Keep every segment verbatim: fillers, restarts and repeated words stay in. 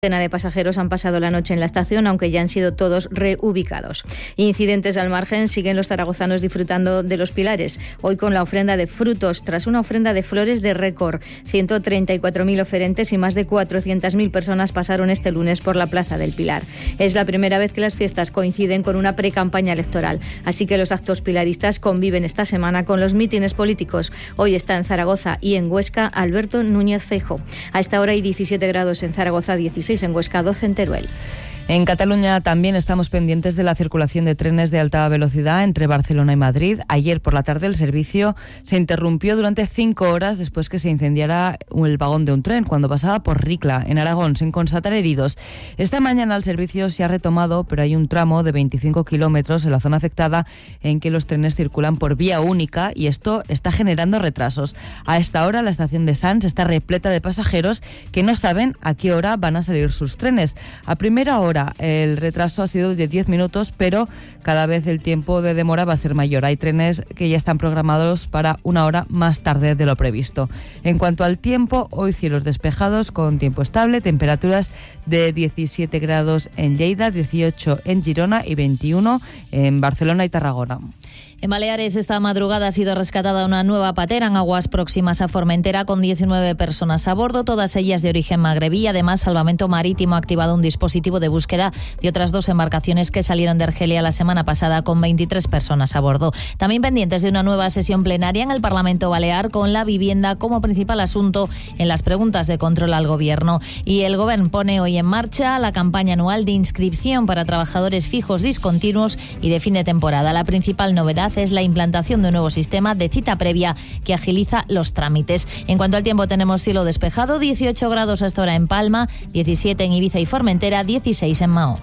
Una de pasajeros han pasado la noche en la estación, aunque ya han sido todos reubicados. Incidentes al margen, siguen los zaragozanos disfrutando de los Pilares, hoy con la ofrenda de frutos, tras una ofrenda de flores de récord. ciento treinta y cuatro mil oferentes y más de cuatrocientas mil personas pasaron este lunes por la Plaza del Pilar. Es la primera vez que las fiestas coinciden con una precampaña electoral, así que los actos pilaristas conviven esta semana con los mítines políticos. Hoy está en Zaragoza y en Huesca Alberto Núñez Feijóo. A esta hora hay diecisiete grados en Zaragoza, dieciséis en Huesca, doce en Teruel. En Cataluña también estamos pendientes de la circulación de trenes de alta velocidad entre Barcelona y Madrid. Ayer por la tarde el servicio se interrumpió durante cinco horas después que se incendiara el vagón de un tren cuando pasaba por Ricla, en Aragón, sin constatar heridos. Esta mañana el servicio se ha retomado, pero hay un tramo de veinticinco kilómetros en la zona afectada en que los trenes circulan por vía única y esto está generando retrasos. A esta hora la estación de Sants está repleta de pasajeros que no saben a qué hora van a salir sus trenes. A primera hora el retraso ha sido de diez minutos, pero cada vez el tiempo de demora va a ser mayor. Hay trenes que ya están programados para una hora más tarde de lo previsto. En cuanto al tiempo, hoy cielos despejados con tiempo estable, temperaturas de diecisiete grados en Lleida, dieciocho en Girona y veintiuno en Barcelona y Tarragona. En Baleares esta madrugada ha sido rescatada una nueva patera en aguas próximas a Formentera con diecinueve personas a bordo, todas ellas de origen magrebí. Además, Salvamento Marítimo ha activado un dispositivo de búsqueda de otras dos embarcaciones que salieron de Argelia la semana pasada con veintitrés personas a bordo. También pendientes de una nueva sesión plenaria en el Parlamento Balear con la vivienda como principal asunto en las preguntas de control al Gobierno. Y el Gobierno pone hoy en marcha la campaña anual de inscripción para trabajadores fijos discontinuos y de fin de temporada. La principal novedad es la implantación de un nuevo sistema de cita previa que agiliza los trámites. En cuanto al tiempo, tenemos cielo despejado, dieciocho grados hasta ahora en Palma, diecisiete en Ibiza y Formentera, dieciséis en Mahón.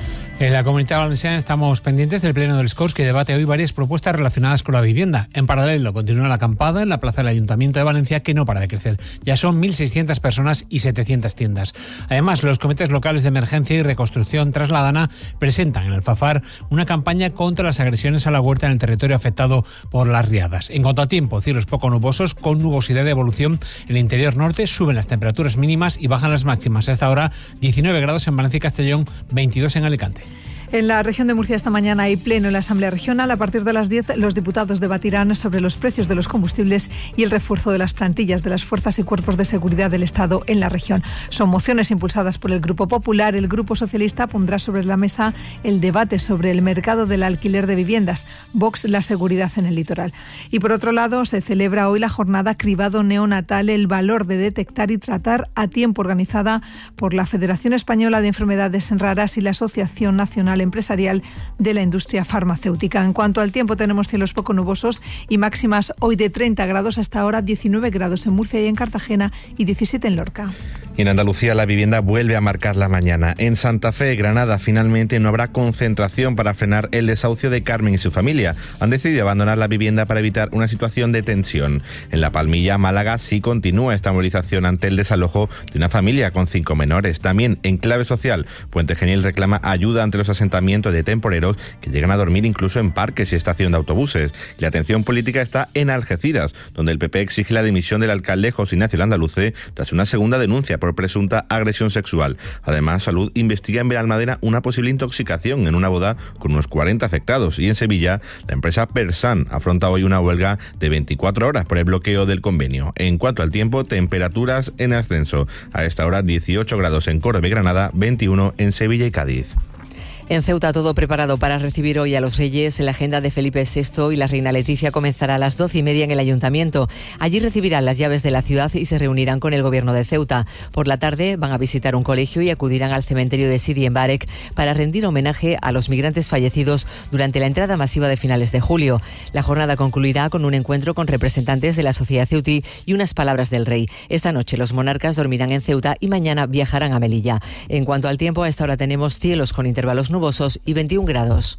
En la Comunidad Valenciana estamos pendientes del Pleno del Scouts, que debate hoy varias propuestas relacionadas con la vivienda. En paralelo, continúa la acampada en la plaza del Ayuntamiento de Valencia, que no para de crecer. Ya son mil seiscientas personas y setecientas tiendas. Además, los comités locales de emergencia y reconstrucción Trasladana presentan en Alfafar una campaña contra las agresiones a la huerta en el territorio afectado por las riadas. En cuanto a tiempo, cielos poco nubosos con nubosidad de evolución en el interior norte, suben las temperaturas mínimas y bajan las máximas. Hasta ahora, diecinueve grados en Valencia y Castellón, veintidós en Alicante. En la región de Murcia esta mañana hay pleno en la Asamblea Regional. A partir de las diez, los diputados debatirán sobre los precios de los combustibles y el refuerzo de las plantillas de las fuerzas y cuerpos de seguridad del Estado en la región. Son mociones impulsadas por el Grupo Popular. El Grupo Socialista pondrá sobre la mesa el debate sobre el mercado del alquiler de viviendas. Vox, la seguridad en el litoral. Y por otro lado, se celebra hoy la jornada Cribado Neonatal, el valor de detectar y tratar a tiempo, organizada por la Federación Española de Enfermedades Raras y la Asociación Nacional Empresarial de la Industria Farmacéutica. En cuanto al tiempo, tenemos cielos poco nubosos y máximas hoy de treinta grados, hasta ahora diecinueve grados en Murcia y en Cartagena y diecisiete en Lorca. Y en Andalucía la vivienda vuelve a marcar la mañana. En Santa Fe, Granada, finalmente no habrá concentración para frenar el desahucio de Carmen y su familia. Han decidido abandonar la vivienda para evitar una situación de tensión. En La Palmilla, Málaga, sí continúa esta movilización ante el desalojo de una familia con cinco menores. También en clave social, Puente Genil reclama ayuda ante los asentamientos de temporeros que llegan a dormir incluso en parques y estación de autobuses. Y la atención política está en Algeciras, donde el P P exige la dimisión del alcalde José Ignacio Landaluce tras una segunda denuncia por presunta agresión sexual. Además, Salud investiga en Benalmádena una posible intoxicación en una boda con unos cuarenta afectados. Y en Sevilla, la empresa Persan afronta hoy una huelga de veinticuatro horas por el bloqueo del convenio. En cuanto al tiempo, temperaturas en ascenso. A esta hora, dieciocho grados en Córdoba y Granada, veintiuno en Sevilla y Cádiz. En Ceuta, todo preparado para recibir hoy a los Reyes. En la agenda de Felipe sexto y la reina Leticia comenzará a las doce y media en el Ayuntamiento. Allí recibirán las llaves de la ciudad y se reunirán con el Gobierno de Ceuta. Por la tarde van a visitar un colegio y acudirán al cementerio de Sidi en Barek para rendir homenaje a los migrantes fallecidos durante la entrada masiva de finales de julio. La jornada concluirá con un encuentro con representantes de la sociedad ceutí y unas palabras del rey. Esta noche los monarcas dormirán en Ceuta y mañana viajarán a Melilla. En cuanto al tiempo, a esta hora tenemos cielos con intervalos nubosos y veintiún grados.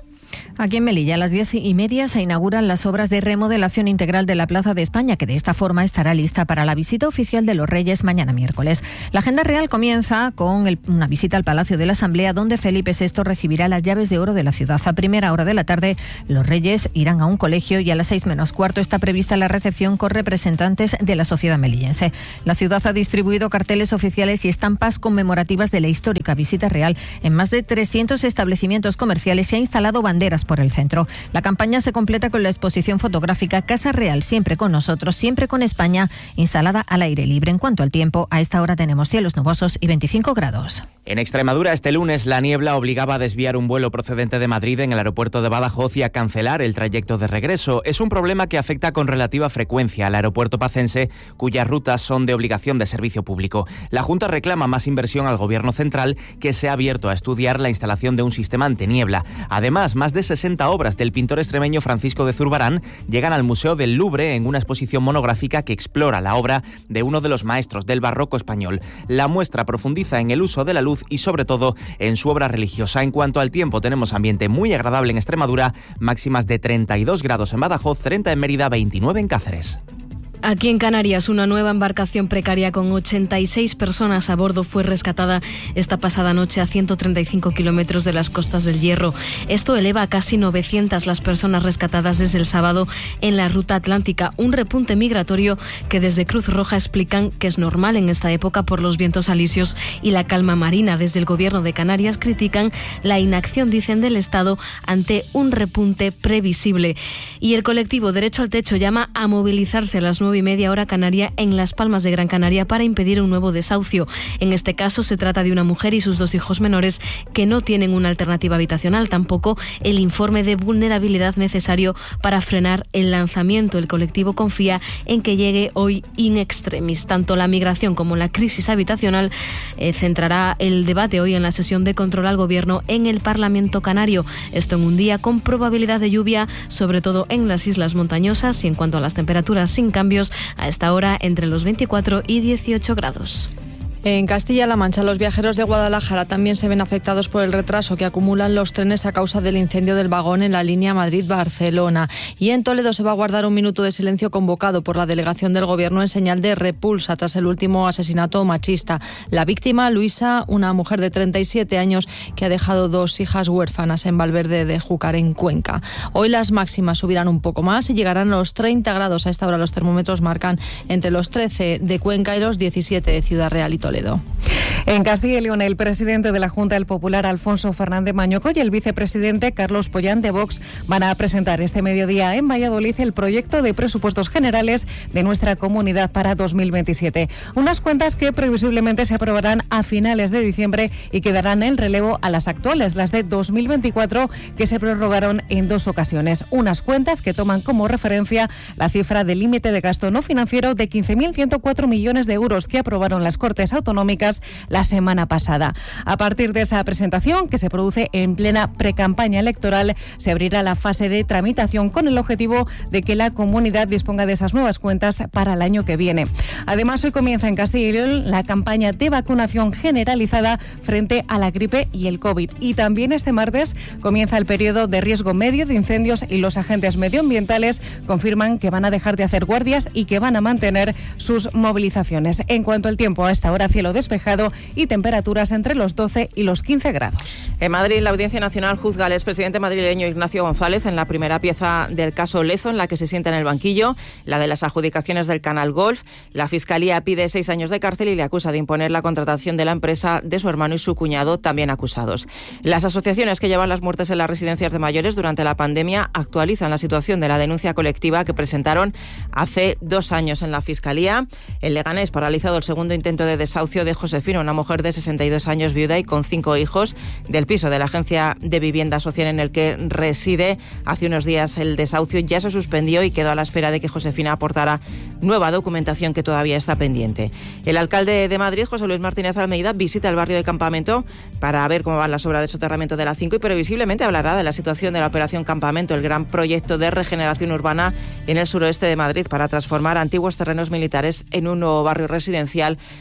Aquí en Melilla, a las diez y media, se inauguran las obras de remodelación integral de la Plaza de España, que de esta forma estará lista para la visita oficial de los Reyes mañana miércoles. La agenda real comienza con el, una visita al Palacio de la Asamblea, donde Felipe sexto recibirá las llaves de oro de la ciudad. A primera hora de la tarde, los Reyes irán a un colegio y a las seis menos cuarto está prevista la recepción con representantes de la sociedad melillense. La ciudad ha distribuido carteles oficiales y estampas conmemorativas de la histórica visita real en más de trescientos establecimientos comerciales y ha instalado banderas por el centro. La campaña se completa con la exposición fotográfica Casa Real, siempre con nosotros, siempre con España, instalada al aire libre. En cuanto al tiempo, a esta hora tenemos cielos nubosos y veinticinco grados. En Extremadura, este lunes, la niebla obligaba a desviar un vuelo procedente de Madrid en el aeropuerto de Badajoz y a cancelar el trayecto de regreso. Es un problema que afecta con relativa frecuencia al aeropuerto pacense, cuyas rutas son de obligación de servicio público. La Junta reclama más inversión al Gobierno central, que se ha abierto a estudiar la instalación de un sistema antiniebla. Además, más de sesenta obras del pintor extremeño Francisco de Zurbarán llegan al Museo del Louvre en una exposición monográfica que explora la obra de uno de los maestros del barroco español. La muestra profundiza en el uso de la luz y sobre todo en su obra religiosa. En cuanto al tiempo, tenemos ambiente muy agradable en Extremadura, máximas de treinta y dos grados en Badajoz, treinta en Mérida, veintinueve en Cáceres. Aquí en Canarias, una nueva embarcación precaria con ochenta y seis personas a bordo fue rescatada esta pasada noche a ciento treinta y cinco kilómetros de las costas del Hierro. Esto eleva a casi novecientas las personas rescatadas desde el sábado en la ruta atlántica, un repunte migratorio que desde Cruz Roja explican que es normal en esta época por los vientos alisios y la calma marina. Desde el Gobierno de Canarias critican la inacción, dicen, del Estado ante un repunte previsible. Y el colectivo Derecho al Techo llama a movilizarse a las nueve y media hora canaria en Las Palmas de Gran Canaria para impedir un nuevo desahucio. En este caso se trata de una mujer y sus dos hijos menores que no tienen una alternativa habitacional, tampoco el informe de vulnerabilidad necesario para frenar el lanzamiento. El colectivo confía en que llegue hoy in extremis. Tanto la migración como la crisis habitacional eh, centrará el debate hoy en la sesión de control al Gobierno en el Parlamento Canario. Esto en un día con probabilidad de lluvia, sobre todo en las islas montañosas, y en cuanto a las temperaturas, sin cambios a esta hora entre los veinticuatro y dieciocho grados. En Castilla-La Mancha, los viajeros de Guadalajara también se ven afectados por el retraso que acumulan los trenes a causa del incendio del vagón en la línea Madrid-Barcelona. Y en Toledo se va a guardar un minuto de silencio convocado por la delegación del Gobierno en señal de repulsa tras el último asesinato machista. La víctima, Luisa, una mujer de treinta y siete años que ha dejado dos hijas huérfanas en Valverde de Júcar, en Cuenca. Hoy las máximas subirán un poco más y llegarán a los treinta grados. A esta hora los termómetros marcan entre los trece de Cuenca y los diecisiete de Ciudad Real y Toledo. Toledo. En Castilla y León, el presidente de la Junta del Popular, Alfonso Fernández Mañoco, y el vicepresidente, Carlos Pollán, de Vox, van a presentar este mediodía en Valladolid el proyecto de presupuestos generales de nuestra comunidad para dos mil veintisiete. Unas cuentas que previsiblemente se aprobarán a finales de diciembre y que darán el relevo a las actuales, las de dos mil veinticuatro, que se prorrogaron en dos ocasiones. Unas cuentas que toman como referencia la cifra del límite de gasto no financiero de quince mil ciento cuatro millones de euros que aprobaron las Cortes Autonómicas la semana pasada. A partir de esa presentación, que se produce en plena precampaña electoral, se abrirá la fase de tramitación con el objetivo de que la comunidad disponga de esas nuevas cuentas para el año que viene. Además, hoy comienza en Castilla y León la campaña de vacunación generalizada frente a la gripe y el COVID. Y también este martes comienza el periodo de riesgo medio de incendios y los agentes medioambientales confirman que van a dejar de hacer guardias y que van a mantener sus movilizaciones. En cuanto al tiempo, a esta hora cielo despejado y temperaturas entre los doce y los quince grados. En Madrid, la Audiencia Nacional juzga al expresidente madrileño Ignacio González en la primera pieza del caso Lezo, en la que se sienta en el banquillo, la de las adjudicaciones del Canal Golf. La Fiscalía pide seis años de cárcel y le acusa de imponer la contratación de la empresa de su hermano y su cuñado, también acusados. Las asociaciones que llevan las muertes en las residencias de mayores durante la pandemia actualizan la situación de la denuncia colectiva que presentaron hace dos años en la Fiscalía. En Leganés, paralizado el segundo intento de desahucio de Josefina, una mujer de sesenta y dos años, viuda y con cinco hijos, del piso de la agencia de vivienda social en el que reside. Hace unos días el desahucio ya se suspendió y quedó a la espera de que Josefina aportara nueva documentación que todavía está pendiente. El alcalde de Madrid, José Luis Martínez Almeida, visita el barrio de Campamento para ver cómo van las obras de soterramiento de la cinco y previsiblemente hablará de la situación de la Operación Campamento, el gran proyecto de regeneración urbana en el suroeste de Madrid para transformar antiguos terrenos militares en un nuevo barrio residencial con diez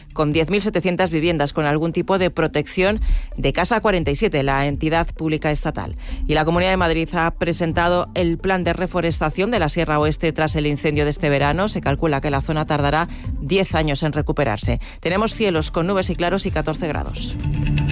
diez mil setecientas viviendas con algún tipo de protección de Casa cuarenta y siete, la entidad pública estatal. Y la Comunidad de Madrid ha presentado el plan de reforestación de la Sierra Oeste tras el incendio de este verano. Se calcula que la zona tardará diez años en recuperarse. Tenemos cielos con nubes y claros y catorce grados.